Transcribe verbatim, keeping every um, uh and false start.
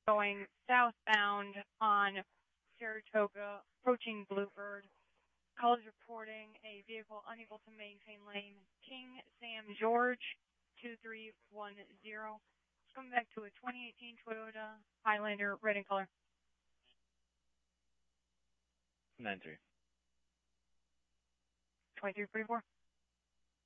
going southbound on Saratoga, approaching Bluebird. Callers reporting a vehicle unable to maintain lane. King Sam George, two three one zero. It's coming back to a twenty eighteen Toyota Highlander, red in color. nine three. twenty-three forty-four.